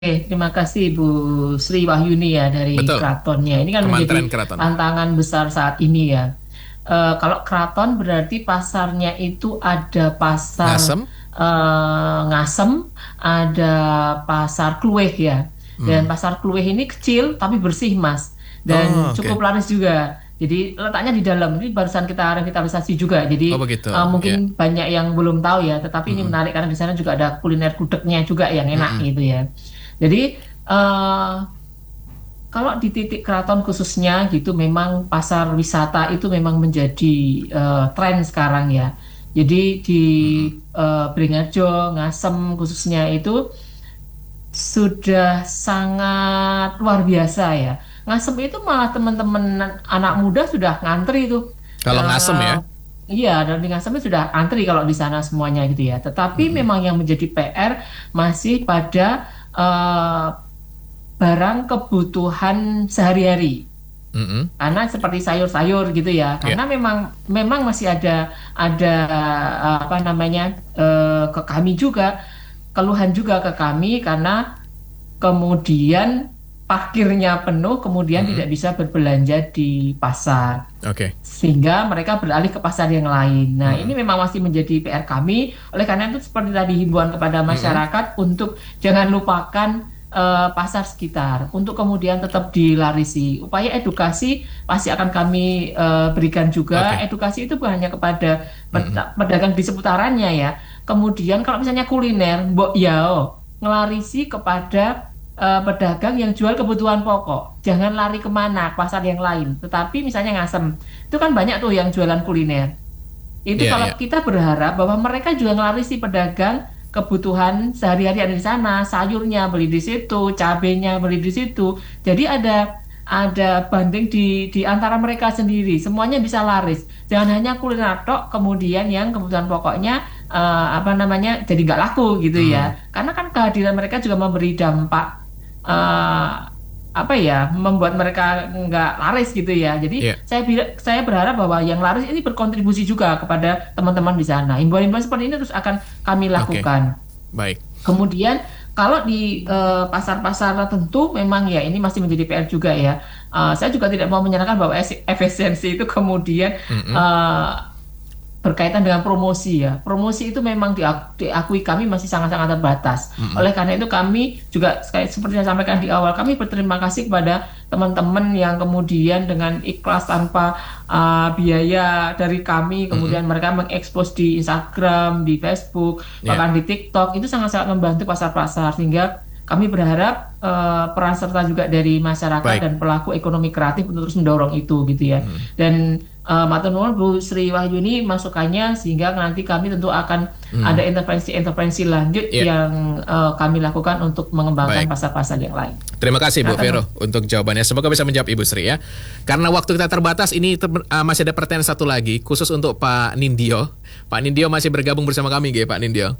Terima kasih Bu Sri Wahyuni ya dari Betul, Keratonnya. Ini kan menjadi Kementerian Keraton. tantangan besar saat ini ya. Kalau keraton berarti pasarnya itu ada pasar Ngasem. Ngasem, ada pasar Kluweh ya. Dan Hmm. pasar Kluweh ini kecil tapi bersih Mas. Dan Oh, cukup oke. laris juga. Jadi letaknya di dalam. Ini barusan kita revitalisasi juga. Oh, Jadi begitu. Ya. mungkin banyak yang belum tahu ya. Tetapi ini Mm-mm. menarik karena di sana juga ada kuliner gudegnya juga yang enak Mm-mm. gitu ya. Jadi kalau di titik keraton khususnya gitu, memang pasar wisata itu memang menjadi tren sekarang ya. Jadi di Mm-mm. Beringharjo, Ngasem khususnya itu sudah sangat luar biasa ya. Ngasem itu malah teman-teman anak muda sudah ngantri itu. Kalau ngasem ya. Eh, iya, dan di Ngasem itu sudah antri kalau di sana semuanya gitu ya. Tetapi Mm-mm. memang yang menjadi PR masih pada barang kebutuhan sehari-hari. Mm-mm. Karena seperti sayur-sayur gitu ya. Ya. Karena memang memang masih ada apa namanya ke kami juga keluhan juga ke kami karena kemudian parkirnya penuh kemudian Mm-mm. tidak bisa berbelanja di pasar. Oke. Sehingga mereka beralih ke pasar yang lain. Nah, ini Mm-mm. memang masih menjadi PR kami. Oleh karena itu, seperti tadi himbauan kepada Mm-mm. masyarakat untuk jangan lupakan pasar sekitar, untuk kemudian tetap dilarisi. Upaya edukasi pasti akan kami berikan juga. Oke. Edukasi itu bukan hanya kepada Mm-mm. pedagang di seputarannya ya. Kemudian kalau misalnya kuliner, mbok yao, ngelarisi kepada pedagang yang jual kebutuhan pokok. Jangan lari kemana, pasar yang lain. Tetapi misalnya Ngasem, itu kan banyak tuh yang jualan kuliner. Itu Iya, kalau iya. kita berharap bahwa mereka juga ngelarisi pedagang kebutuhan sehari-hari ada di sana, sayurnya beli di situ, cabenya beli di situ. Jadi ada banding di antara mereka sendiri, semuanya bisa laris. Jangan hanya kuliner tok, kemudian yang kebutuhan pokoknya apa namanya jadi nggak laku gitu Mm. ya. Karena kan kehadiran mereka juga memberi dampak eh, apa ya membuat mereka nggak laris gitu ya. Jadi Iya. saya berharap bahwa yang laris ini berkontribusi juga kepada teman-teman di sana. Himbauan-himbauan seperti ini terus akan kami Oke. lakukan. Baik. Kemudian kalau di pasar-pasar tertentu memang ya ini masih menjadi PR juga ya. Saya juga tidak mau menyalahkan bahwa efisiensi itu kemudian Mm-mm. eh, berkaitan dengan promosi ya. Promosi itu memang diakui kami masih sangat-sangat terbatas. Mm-mm. Oleh karena itu kami juga seperti yang saya sampaikan di awal, kami berterima kasih kepada teman-teman yang kemudian dengan ikhlas tanpa biaya dari kami, Mm-mm. kemudian mereka mengekspos di Instagram, di Facebook, Ya. bahkan di TikTok, itu sangat-sangat membantu pasar-pasar sehingga kami berharap peran serta juga dari masyarakat Baik. dan pelaku ekonomi kreatif untuk terus mendorong itu gitu ya. Mm. Dan matur nuwun Bu Sri Wahyuni masukannya sehingga nanti kami tentu akan ada Mm. intervensi-intervensi lanjut Ya. yang kami lakukan untuk mengembangkan Baik. pasar-pasar yang lain. Terima kasih Bu Silakan Vero Mas. untuk jawabannya. Semoga bisa menjawab Ibu Sri ya. Karena waktu kita terbatas, ini masih ada pertanyaan satu lagi khusus untuk Pak Nindyo. Pak Nindyo masih bergabung bersama kami, G, Pak Nindyo.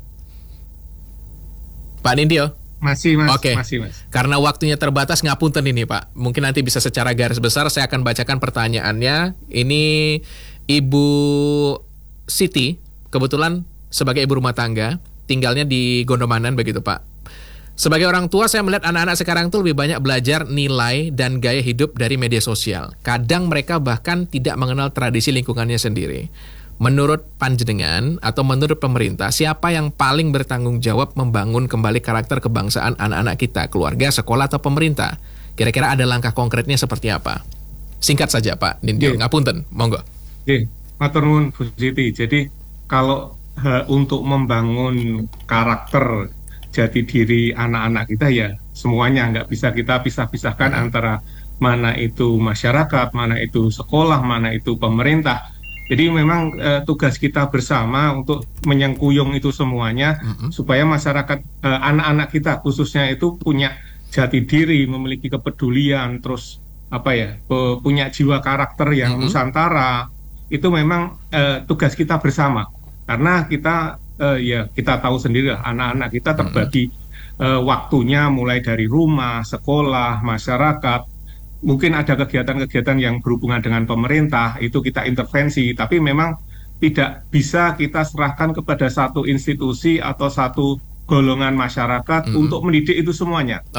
Pak Nindyo. Masih mas, Oke. masih mas. Karena waktunya terbatas, ngapunten ini Pak. Mungkin nanti bisa secara garis besar saya akan bacakan pertanyaannya. Ini Ibu Siti, kebetulan sebagai ibu rumah tangga, tinggalnya di Gondomanan begitu Pak. Sebagai orang tua, saya melihat anak-anak sekarang tuh lebih banyak belajar nilai dan gaya hidup dari media sosial. Kadang mereka bahkan tidak mengenal tradisi lingkungannya sendiri. Menurut panjenengan atau menurut pemerintah, siapa yang paling bertanggung jawab membangun kembali karakter kebangsaan anak-anak kita, keluarga, sekolah, atau pemerintah? Kira-kira ada langkah konkretnya seperti apa? Singkat saja Pak Nindyo, Oke, ngapunten, monggo. oke. Matur nuwun Bu Siti. Jadi kalau untuk membangun karakter jati diri anak-anak kita ya semuanya nggak bisa kita pisah-pisahkan Mm-mm. antara mana itu masyarakat, mana itu sekolah, mana itu pemerintah. Jadi memang tugas kita bersama untuk menyengkuyung itu semuanya Mm-mm. supaya masyarakat anak-anak kita khususnya itu punya jati diri, memiliki kepedulian, terus apa ya, punya jiwa karakter yang Mm-mm. nusantara. Itu memang tugas kita bersama. Karena kita ya kita tahu sendiri lah anak-anak kita Mm-mm. terbagi waktunya mulai dari rumah, sekolah, masyarakat. Mungkin ada kegiatan-kegiatan yang berhubungan dengan pemerintah, itu kita intervensi, tapi memang tidak bisa kita serahkan kepada satu institusi atau satu golongan masyarakat, untuk mendidik itu semuanya.